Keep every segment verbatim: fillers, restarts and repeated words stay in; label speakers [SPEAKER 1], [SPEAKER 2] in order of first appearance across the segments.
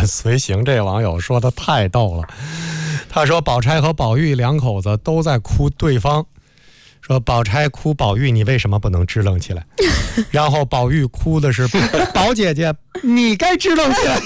[SPEAKER 1] 随行这网友说的太逗了，他说宝钗和宝玉两口子都在哭对方，说宝钗哭宝玉你为什么不能支棱起来，然后宝玉哭的是宝姐姐你该支棱起来。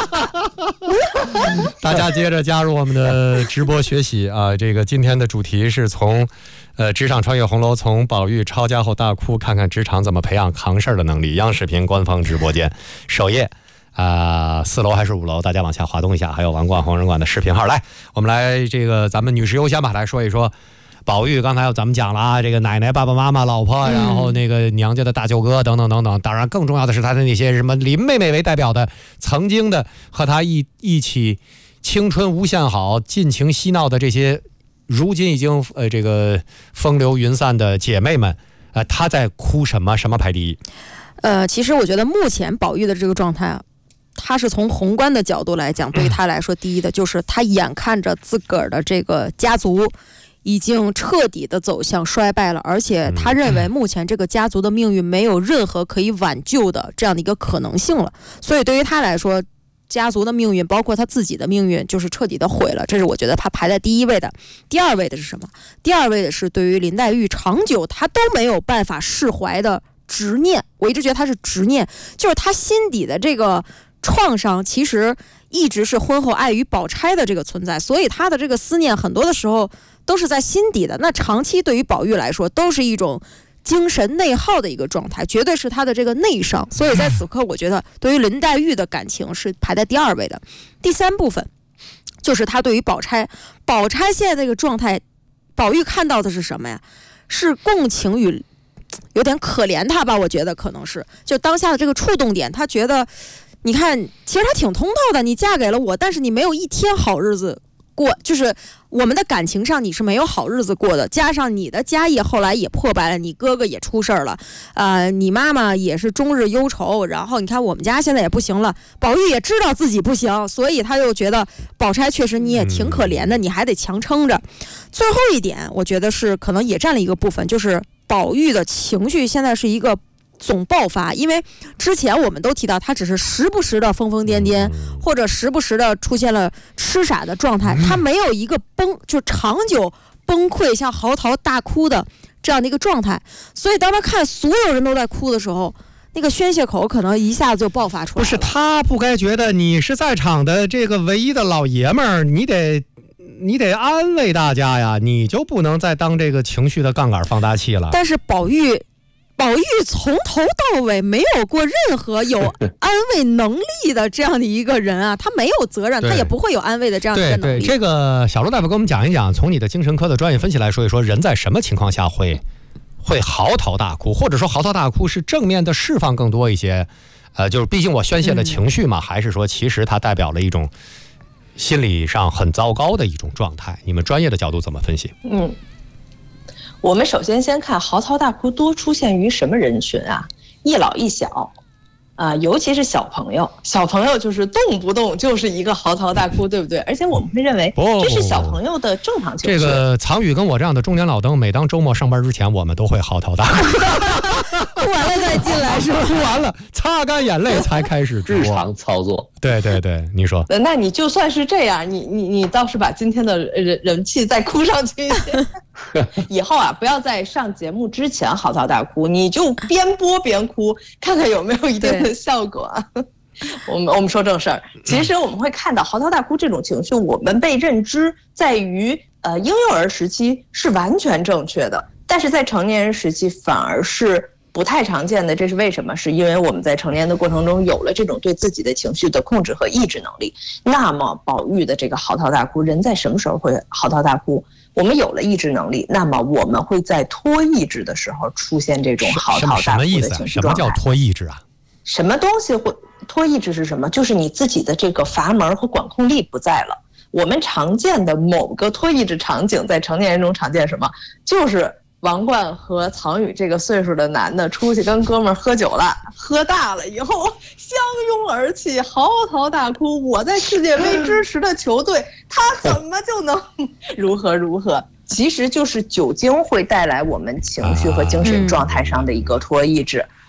[SPEAKER 1] 大家接着加入我们的直播学习啊！这个今天的主题是从呃职场穿越红楼，从宝玉抄家后大哭，看看职场怎么培养扛事儿的能力。央视频官方直播间首页啊、呃，四楼还是五楼？大家往下滑动一下，还有王冠红人馆的视频号。来，我们来这个咱们女士优先吧，来说一说。宝玉刚才咱们讲了啊，这个奶奶、爸爸妈妈、老婆，然后那个娘家的大舅哥等等等等。当然，更重要的是他的那些什么林妹妹为代表的，曾经的和他一一起青春无限好、尽情嬉闹的这些，如今已经呃这个风流云散的姐妹们，呃，她在哭什么？什么排第一？
[SPEAKER 2] 呃，其实我觉得目前宝玉的这个状态啊，他是从宏观的角度来讲，对于他来说，第一的就是他眼看着自个儿的这个家族已经彻底的走向衰败了，而且他认为目前这个家族的命运没有任何可以挽救的这样的一个可能性了，所以对于他来说，家族的命运包括他自己的命运就是彻底的毁了，这是我觉得他排在第一位的。第二位的是什么？第二位的是对于林黛玉长久他都没有办法释怀的执念，我一直觉得他是执念，就是他心底的这个创伤其实一直是婚后碍于宝钗的这个存在，所以他的这个思念很多的时候都是在心底的。那长期对于宝玉来说都是一种精神内耗的一个状态，绝对是他的这个内伤，所以在此刻我觉得对于林黛玉的感情是排在第二位的。第三部分就是他对于宝钗，宝钗现在这个状态，宝玉看到的是什么呀？是共情与有点可怜他吧，我觉得可能是就当下的这个触动点，他觉得你看其实他挺通透的，你嫁给了我，但是你没有一天好日子过，就是我们的感情上你是没有好日子过的，加上你的家业后来也破败了，你哥哥也出事儿了，呃，你妈妈也是终日忧愁，然后你看我们家现在也不行了，宝玉也知道自己不行，所以他又觉得宝钗确实你也挺可怜的，你还得强撑着。最后一点我觉得是可能也占了一个部分，就是宝玉的情绪现在是一个总爆发，因为之前我们都提到他只是时不时的疯疯癫癫，或者时不时的出现了痴傻的状态，他没有一个崩就长久崩溃像嚎啕大哭的这样的一个状态，所以当他看所有人都在哭的时候，那个宣泄口可能一下子就爆发出来了。
[SPEAKER 1] 不是他不该觉得你是在场的这个唯一的老爷们儿，你得你得安慰大家呀，你就不能再当这个情绪的杠杆放大器了。
[SPEAKER 2] 但是宝玉宝玉从头到尾没有过任何有安慰能力的这样的一个人啊，他没有责任，他也不会有安慰的这样的一个能力。
[SPEAKER 1] 对对，这个小陆大夫给我们讲一讲，从你的精神科的专业分析来说一说，人在什么情况下会会嚎啕大哭，或者说嚎啕大哭是正面的释放更多一些，呃，就是毕竟我宣泄了情绪嘛，嗯、还是说其实它代表了一种心理上很糟糕的一种状态？你们专业的角度怎么分析？
[SPEAKER 3] 嗯。我们首先先看嚎啕大哭多出现于什么人群啊？一老一小，啊、呃，尤其是小朋友，小朋友就是动不动就是一个嚎嚎大哭，对不对？而且我们会认为这是小朋友的正常情绪。
[SPEAKER 1] 这个藏宇跟我这样的中年老登，每当周末上班之前，我们都会嚎啕大哭，
[SPEAKER 2] 哭完了再进来是吧？
[SPEAKER 1] 哭完了，擦干眼泪才开始直播。
[SPEAKER 4] 日常操作。
[SPEAKER 1] 对对对，你说。
[SPEAKER 3] 那你就算是这样，你你你倒是把今天的人人气再哭上去一些。以后啊，不要在上节目之前嚎啕大哭，你就边播边哭，看看有没有一定的效果啊。我们我们说正事儿，其实我们会看到嚎啕大哭这种情绪，我们被认知在于呃婴幼儿时期是完全正确的，但是在成年人时期反而是不太常见的。这是为什么？是因为我们在成年的过程中有了这种对自己的情绪的控制和抑制能力。那么宝玉的这个嚎啕大哭，人在什么时候会嚎啕大哭？我们有了抑制能力，那么我们会在脱抑制的时候出现这种嚎啕大哭的情绪状态。
[SPEAKER 1] 什么叫脱抑制啊？
[SPEAKER 3] 什么东西会脱抑制是什么？就是你自己的这个阀门和管控力不在了。我们常见的某个脱抑制场景，在成年人中常见什么？就是王冠和藏宇这个岁数的男的出去跟哥们儿喝酒了，喝大了以后相拥而泣，嚎啕大哭。我在世界杯支持的球队，他怎么就能如何如何？其实就是酒精会带来我们情绪和精神状态上的一个脱抑制。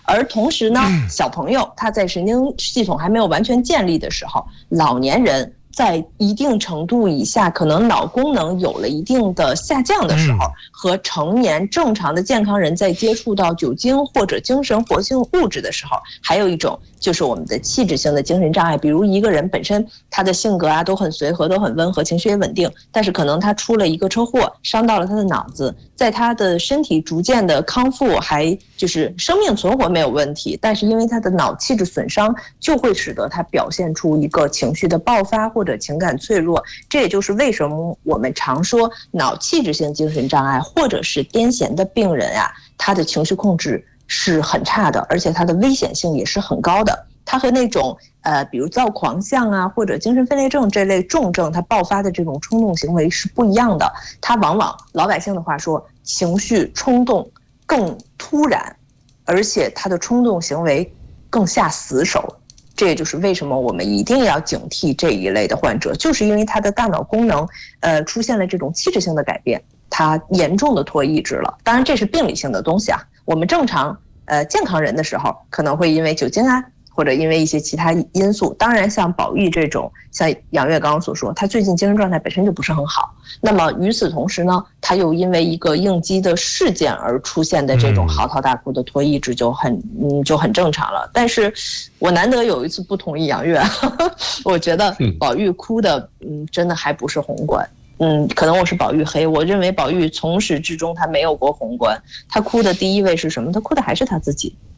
[SPEAKER 3] 而同时呢，小朋友他在神经系统还没有完全建立的时候，老年人在一定程度以下，可能脑功能有了一定的下降的时候，和成年正常的健康人在接触到酒精或者精神活性物质的时候，还有一种就是我们的器质性的精神障碍。比如一个人本身他的性格啊都很随和，都很温和，情绪也稳定，但是可能他出了一个车祸，伤到了他的脑子，在他的身体逐渐的康复，还就是生命存活没有问题，但是因为他的脑气质损伤，就会使得他表现出一个情绪的爆发或者情感脆弱。这也就是为什么我们常说脑器质性精神障碍或者是癫痫的病人啊，他的情绪控制是很差的，而且他的危险性也是很高的。他和那种呃，比如躁狂相啊，或者精神分裂症这类重症，他爆发的这种冲动行为是不一样的。他往往老百姓的话说，情绪冲动更突然，而且他的冲动行为更下死手。这也就是为什么我们一定要警惕这一类的患者，就是因为他的大脑功能呃出现了这种器质性的改变，他严重的脱抑制了。当然这是病理性的东西啊，我们正常呃健康人的时候可能会因为酒精啊，或者因为一些其他因素。当然像宝玉这种，像杨月刚刚所说，他最近精神状态本身就不是很好，那么与此同时呢，他又因为一个应激的事件而出现的这种嚎啕大哭的脱抑制就很嗯就很正常了。但是我难得有一次不同意杨月，我觉得宝玉哭的嗯真的还不是宏观。嗯，可能我是宝玉黑，我认为宝玉从始至终他没有过宏观，他哭的第一位是什么？他哭的还是他自己。